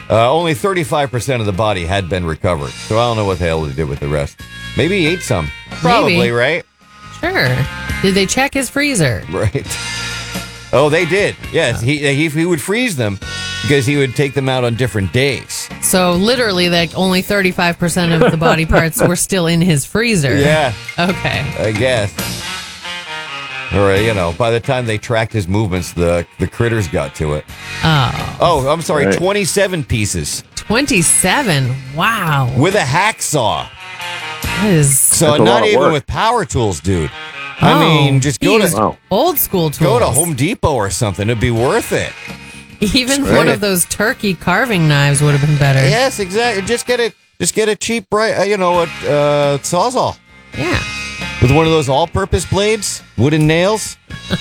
Only 35% of the body had been recovered. So I don't know what the hell they did with the rest. Maybe he ate some. Probably, Maybe. right? Sure. Did they check his freezer? Right. Oh, they did. Yes, he would freeze them because he would take them out on different days. So literally, like only 35% of the body parts were still in his freezer. Yeah. Okay. I guess. Or, by the time they tracked his movements, the critters got to it. Oh, I'm sorry, Right. 27 pieces 27. Wow. with a hacksaw. That is So That's a lot not of even work. with power tools, dude. I mean, just go used to Wow. old school tools. go to Home Depot or something. It'd be worth it. Even Right. one of those turkey carving knives would have been better. Yes, exactly. Just get a cheap, sawzall Yeah. with one of those all-purpose blades, wooden nails.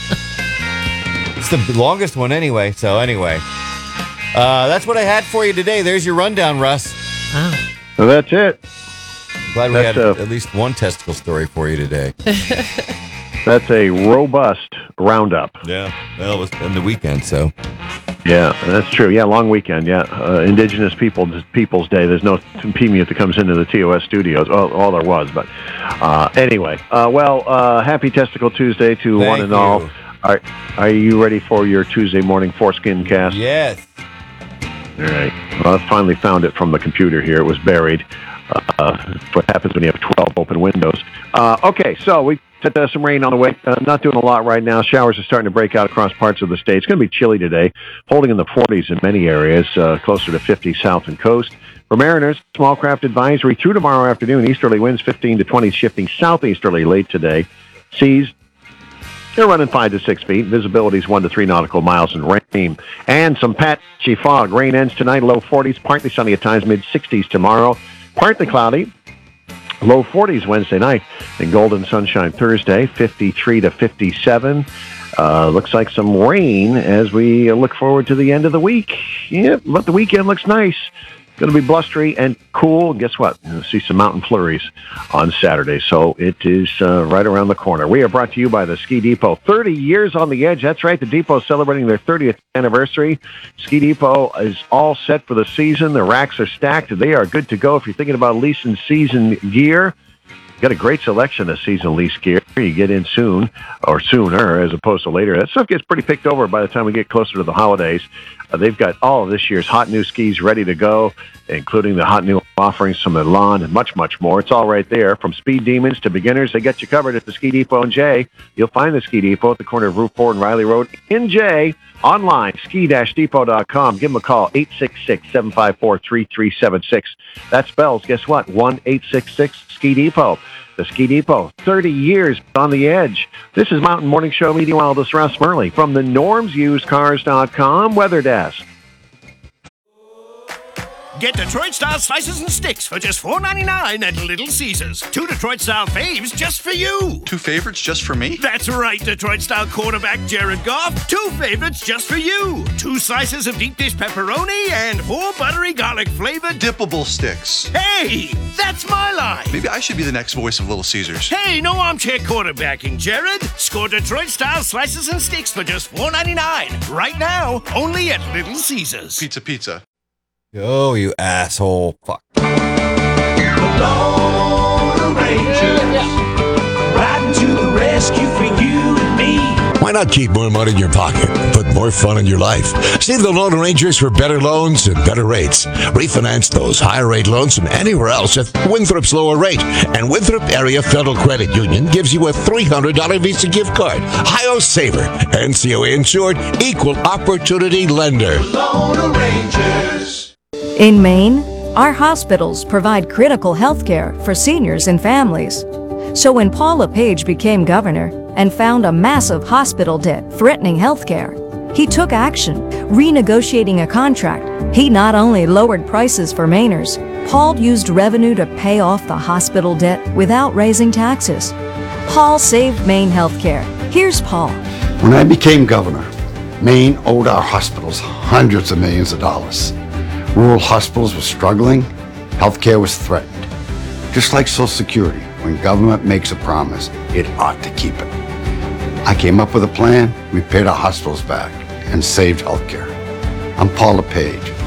It's the longest one anyway. So anyway, that's what I had for you today. There's your rundown, Russ. Wow. So that's it. Glad we That's, had at least one testicle story for you today. That's a robust roundup. Yeah, well, it was on the weekend, so. Yeah, that's true. Yeah, long weekend. Yeah, Indigenous Peoples Day. There's no PMUT that comes into the TOS studios. All there was, but anyway. Happy Testicle Tuesday to Thank one and you. all. Are you ready for your Tuesday morning foreskin cast? Yes. All right. Well, I finally found it from the computer here. It was buried. What happens when you have 12 open windows? Okay, so we got some rain on the way. Not doing a lot right now. Showers are starting to break out across parts of the state. It's going to be chilly today, holding in the 40s in many areas, closer to 50 south and coast. For mariners, small craft advisory through tomorrow afternoon. Easterly winds 15 to 20, shifting southeasterly late today. Seas, they're running 5 to 6 feet. Visibility is 1 to 3 nautical miles and rain. And some patchy fog. Rain ends tonight, low 40s, partly sunny at times, mid-60s tomorrow. Partly cloudy, low 40s Wednesday night. And golden sunshine Thursday, 53 to 57. Looks like some rain as we look forward to the end of the week. Yep, but the weekend looks nice. Going to be blustery and cool. And guess what? You'll see some mountain flurries on Saturday. So it is right around the corner. We are brought to you by the Ski Depot. 30 years on the edge. That's right. The Depot is celebrating their 30th anniversary. Ski Depot is all set for the season. The racks are stacked. They are good to go if you're thinking about leasing season gear. Got a great selection of season lease gear. You get in soon or sooner as opposed to later. That stuff gets pretty picked over by the time we get closer to the holidays. They've got all of this year's hot new skis ready to go, including the hot new offerings from Milan and much, much more. It's all right there. From speed demons to beginners, they got you covered at the Ski Depot in Jay. You'll find the Ski Depot at the corner of Route 4 and Riley Road in Jay. Online, ski-depot.com. Give them a call, 866-754-3376. That spells, guess what? 1-866-SKI-DEPOT. The Ski Depot, 30 years on the edge. This is Mountain Morning Show meteorologist Russ Murley from the NormsUsedCars.com Weather Desk. Get Detroit-style slices and sticks for just $4.99 at Little Caesars. 2 Detroit-style faves just for you. 2 favorites just for me? That's right, Detroit-style quarterback Jared Goff. 2 favorites just for you. 2 slices of deep dish pepperoni and 4 buttery garlic-flavored Dippable sticks. Hey, that's my line. Maybe I should be the next voice of Little Caesars. Hey, no armchair quarterbacking, Jared. Score Detroit-style slices and sticks for just $4.99. Right now, only at Little Caesars. Pizza. Oh, you asshole. Fuck. The Lone Rangers, riding to the rescue for you and me. Why not keep more money in your pocket and put more fun in your life? See the Lone Rangers for better loans and better rates. Refinance those higher rate loans from anywhere else at Winthrop's lower rate. And Winthrop Area Federal Credit Union gives you a $300 Visa gift card. Hi-Yo Saver. NCOA insured, equal opportunity lender. Lone Rangers. In Maine, our hospitals provide critical health care for seniors and families. So when Paul LePage became governor and found a massive hospital debt threatening health care, he took action, renegotiating a contract. He not only lowered prices for Mainers, Paul used revenue to pay off the hospital debt without raising taxes. Paul saved Maine healthcare. Here's Paul. When I became governor, Maine owed our hospitals hundreds of millions of dollars. Rural hospitals were struggling, healthcare was threatened. Just like Social Security, when government makes a promise, it ought to keep it. I came up with a plan, we paid our hospitals back, and saved healthcare. I'm Paul LePage.